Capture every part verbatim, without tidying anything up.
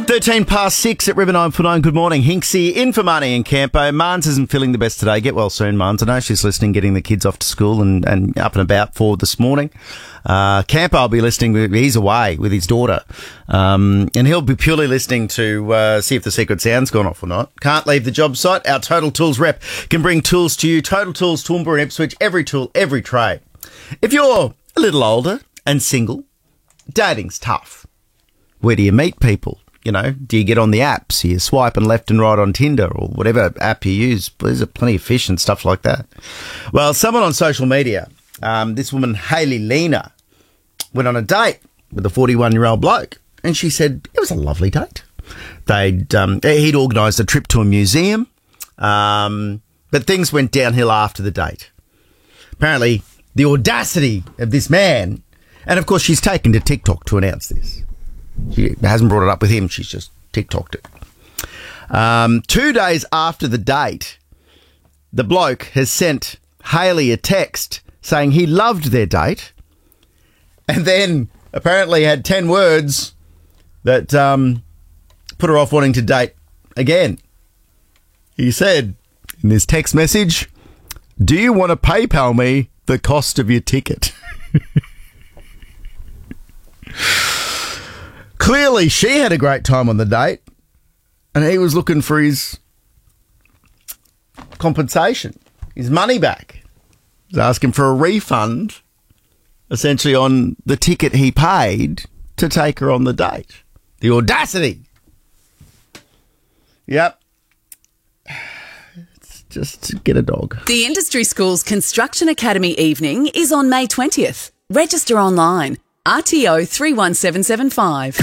thirteen past six at River nine four nine. Good morning. Hinksy in for Marnie and Campo. Marnes isn't feeling the best today. Get well soon, Marnes. I know she's listening, getting the kids off to school and, and up and about for this morning. Uh, Campo will be listening. He's away with his daughter. Um, and he'll be purely listening to uh, see if the secret sound's gone off or not. Can't leave the job site. Our Total Tools rep can bring tools to you. Total Tools, Toowoomba and Ipswich. Every tool, every tray. If you're a little older and single, dating's tough. Where do you meet people? You know, do you get on the apps? Are you swiping left and right on Tinder or whatever app you use? There's plenty of fish and stuff like that. Well, someone on social media, um, this woman, Hayley Lena, went on a date with a forty-one-year-old bloke, and she said it was a lovely date. They'd um, he'd organised a trip to a museum, um, but things went downhill after the date. Apparently, the audacity of this man, and of course she's taken to TikTok to announce this. She hasn't brought it up with him. She's just TikToked it. Um, two days after the date, the bloke has sent Hayley a text saying he loved their date and then apparently had ten words that um, put her off wanting to date again. He said in this text message, "Do you want to PayPal me the cost of your ticket?" Clearly, she had a great time on the date, and he was looking for his compensation, his money back. He was asking for a refund, essentially, on the ticket he paid to take her on the date. The audacity. Yep. It's just get a dog. The Industry Schools Construction Academy evening is on May twentieth. Register online. R T O three one seven seven five.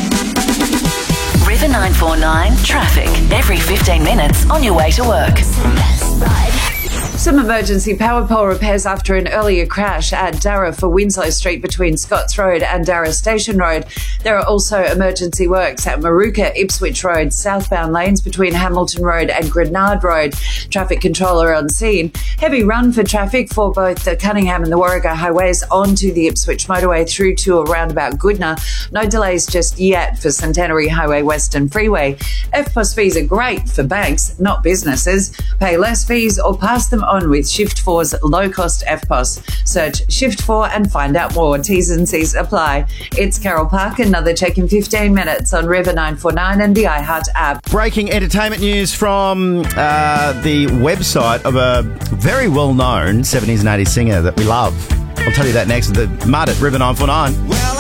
River nine four nine traffic every fifteen minutes on your way to work. Some emergency power pole repairs after an earlier crash at Darra for Winslow Street between Scotts Road and Darra Station Road. There are also emergency works at Maruka Ipswich Road, southbound lanes between Hamilton Road and Grenard Road. Traffic controller on scene. Heavy run for traffic for both the Cunningham and the Warragah highways onto the Ipswich motorway through to around about Goodna. No delays just yet for Centenary Highway Western Freeway. F P O S fees are great for banks, not businesses. Pay less fees or pass them on with Shift four's low-cost F P O S. Search Shift four and find out more. T's and C's apply. It's Carol Park. Another check in fifteen minutes on River nine four nine and the iHeart app. Breaking entertainment news from uh, the website of a very well-known seventies and eighties singer that we love. I'll tell you that next with the mud at River nine four nine. Well,